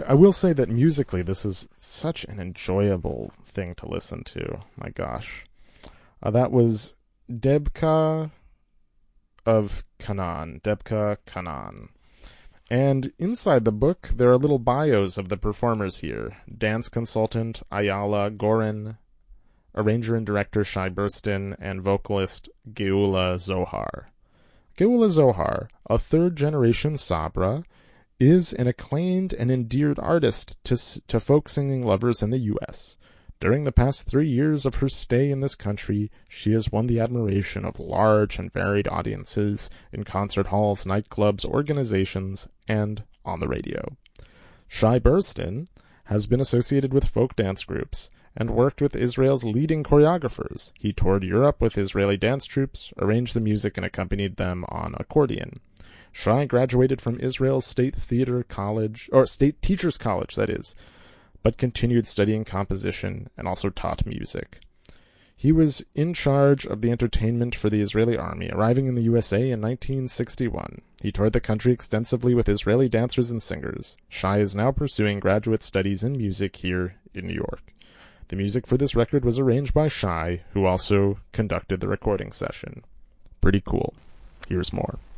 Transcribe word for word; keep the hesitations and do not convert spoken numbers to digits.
I will say that musically, this is such an enjoyable thing to listen to. My gosh. Uh, that was Debka of Canaan. Debka Canaan. And inside the book, there are little bios of the performers here. Dance consultant Ayala Gorin, arranger and director Shai Burston, and vocalist Geula Zohar. Geula Zohar, a third-generation Sabra, is an acclaimed and endeared artist to, to folk singing lovers in the U S During the past three years of her stay in this country, she has won the admiration of large and varied audiences in concert halls, nightclubs, organizations, and on the radio. Shai Burston has been associated with folk dance groups and worked with Israel's leading choreographers. He toured Europe with Israeli dance troupes, arranged the music, and accompanied them on accordion. Shai graduated from Israel's State Theater College, or State Teachers College, that is, but continued studying composition and also taught music. He was in charge of the entertainment for the Israeli army, arriving in the U S A in nineteen sixty-one. He toured the country extensively with Israeli dancers and singers. Shai is now pursuing graduate studies in music here in New York. The music for this record was arranged by Shai, who also conducted the recording session. Pretty cool. Here's more.